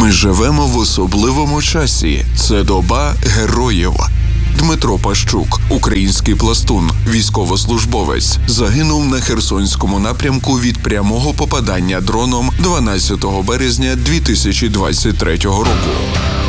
Ми живемо в особливому часі. Це доба героїв. Дмитро Пащук, український пластун, військовослужбовець, загинув на Херсонському напрямку від прямого попадання дроном 12 березня 2023 року.